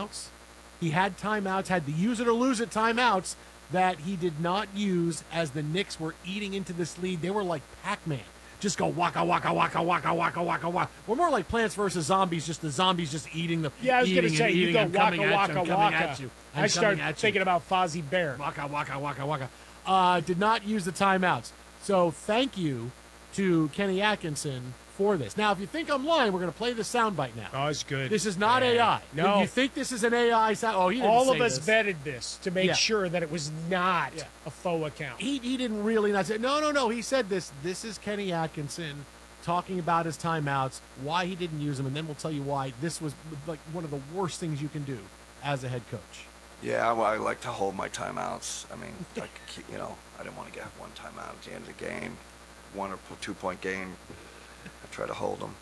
timeouts. He had timeouts, had the use it or lose it timeouts that he did not use as the Knicks were eating into this lead. They were like Pac-Man. Just go waka, waka, waka, waka, waka, waka, waka. We're more like Plants vs. Zombies, just the zombies just eating the Yeah, I was going to say, you go waka, waka, waka. I start thinking about Fozzie Bear. Waka, waka, waka, waka. Did not use the timeouts. So thank you to Kenny Atkinson for this. Now, if you think I'm lying, we're going to play the soundbite now. Oh, it's good. This is not AI. No. If you think this is an AI sound, he didn't all say of us this. vetted this to make sure that it was not Yeah. a faux account. He didn't really not say, no. He said this. This is Kenny Atkinson talking about his timeouts, why he didn't use them, and then we'll tell you why this was like one of the worst things you can do as a head coach. Yeah, well, I like to hold my timeouts. I mean, I didn't want to get one timeout at the end of the game, 1 or 2 point game. I try to hold them,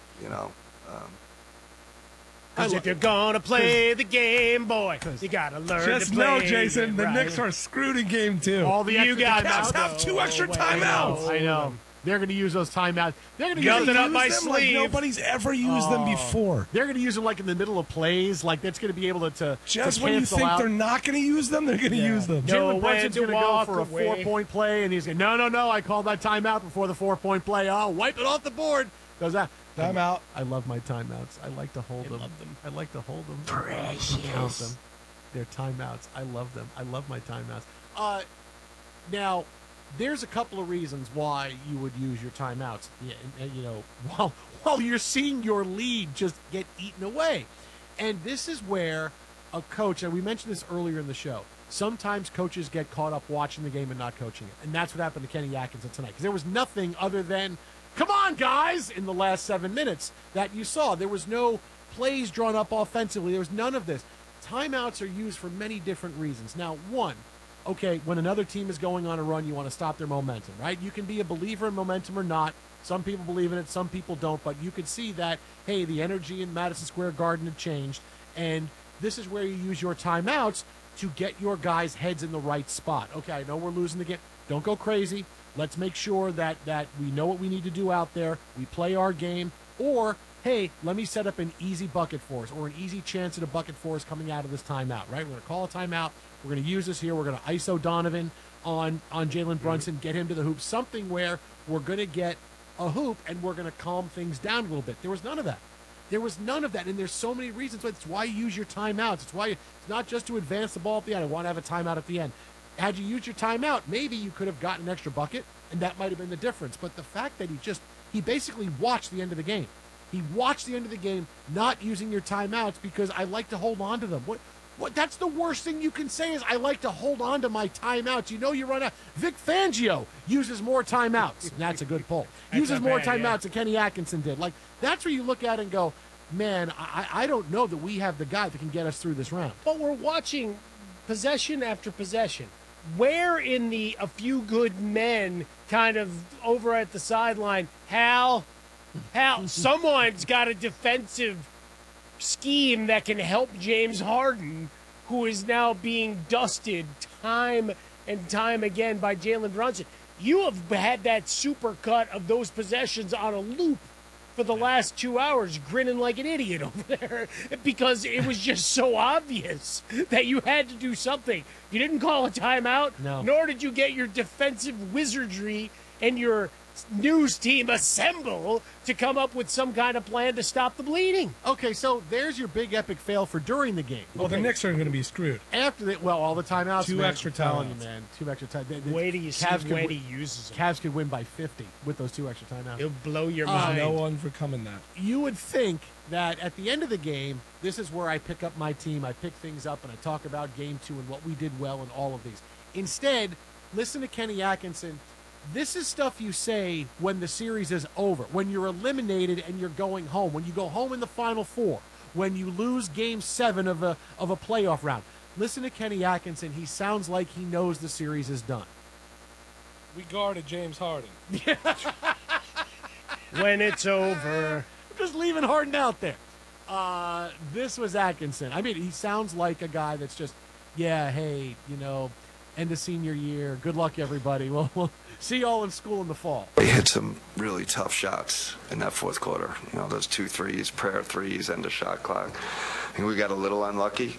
Because if you're going to play the game, boy, you got to learn Just to play know, Jason, the right. Knicks are screwed in game 2. All the extra Cavs timeouts. have 2 extra timeouts. I know. They're going to use those timeouts. They're going to Guns use it up my them sleeve. like nobody's ever used them before. They're going to use them like in the middle of plays. Like that's going to be able to Just to when you cancel think out. they're not going to use them, they're going to use them. No. Jalen when Brunson's to going to go walk for a away. 4-point play, and he's going, no, I called that timeout before the 4-point play. I'll wipe it off the board. Goes that. Timeout. I love my timeouts. I like to hold them. love them. I like to hold them. Precious. Count them. They're timeouts. I love them. I love my timeouts. Now, there's a couple of reasons why you would use your timeouts. Yeah, and, while you're seeing your lead just get eaten away, and this is where a coach, and we mentioned this earlier in the show. Sometimes coaches get caught up watching the game and not coaching it, and that's what happened to Kenny Atkinson tonight. Because there was nothing other than, "Come on, guys!" in the last 7 minutes that you saw. There was no plays drawn up offensively. There was none of this. Timeouts are used for many different reasons. Now, one. Okay, when another team is going on a run, you want to stop their momentum, right? You can be a believer in momentum or not. Some people believe in it, some people don't, but you could see that, hey, the energy in Madison Square Garden had changed, and this is where you use your timeouts to get your guys' heads in the right spot. Okay, I know we're losing the game. Don't go crazy. Let's make sure that we know what we need to do out there. We play our game, or hey, let me set up an easy bucket for us or an easy chance at a bucket for us coming out of this timeout, right? We're going to call a timeout. We're going to use this here. We're going to ISO Donovan on Jalen Brunson, get him to the hoop, something where we're going to get a hoop and we're going to calm things down a little bit. There was none of that. There was none of that, and there's so many reasons. It's why you use your timeouts. It's why it's not just to advance the ball at the end. I want to have a timeout at the end. Had you used your timeout, maybe you could have gotten an extra bucket, and that might have been the difference. But the fact that he basically watched the end of the game. He watched the end of the game not using your timeouts because I like to hold on to them. What? That's the worst thing you can say is I like to hold on to my timeouts. You run out. Vic Fangio uses more timeouts. That's a good pull. Uses more timeouts than Kenny Atkinson did. Like, that's where you look at it and go, man, I don't know that we have the guy that can get us through this round. But we're watching possession after possession. Where in the a few good men kind of over at the sideline, Hal, someone's got a defensive scheme that can help James Harden, who is now being dusted time and time again by Jalen Brunson. You have had that super cut of those possessions on a loop for the last 2 hours, grinning like an idiot over there because it was just so obvious that you had to do something. You didn't call a timeout, nor did you get your defensive wizardry and your news team assemble to come up with some kind of plan to stop the bleeding. Okay, so there's your big epic fail for during the game. Well, the Knicks are going to be screwed. After all the timeouts. Two extra timeouts. Man. 2 extra timeouts. Wait till you see when he uses them. Cavs could win by 50 with those 2 extra timeouts. It'll blow your mind. No overcoming that. You would think that at the end of the game, this is where I pick up my team. I pick things up and I talk about game 2 and what we did well in all of these. Instead, listen to Kenny Atkinson. This is stuff you say when the series is over, when you're eliminated and you're going home, when you go home in the Final Four, when you lose Game 7 of a playoff round. Listen to Kenny Atkinson. He sounds like he knows the series is done. We guarded James Harden. When it's over. Just leaving Harden out there. This was Atkinson. I mean, he sounds like a guy that's just, hey, end of senior year. Good luck, everybody. We'll see y'all in school in the fall. They hit some really tough shots in that fourth quarter. Those 2 threes, prayer threes, end of shot clock. I think we got a little unlucky.